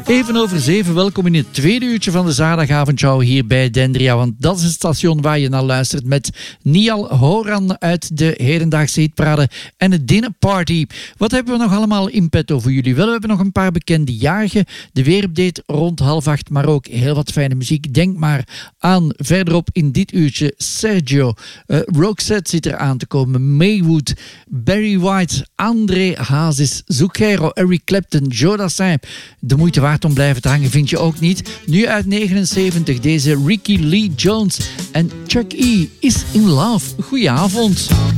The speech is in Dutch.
Even over 7, welkom in het tweede uurtje van de zaterdagavondshow hier bij Dendria, want dat is het station waar je naar luistert met Niall Horan uit de hedendaagse hitparade en het Dinner Party. Wat hebben we nog allemaal in petto voor jullie? Wel, we hebben nog een paar bekende jarigen, de weerupdate rond 7:30, maar ook heel wat fijne muziek. Denk maar aan verderop in dit uurtje Sergio, Roxette zit er aan te komen, Maywood, Barry White, André Hazes, Zucchero, Eric Clapton, Joe Dassin. De moeite waard om blijven te hangen vind je ook niet. Nu uit 79 deze Ricky Lee Jones en Chuck E. is in Love. Goedenavond.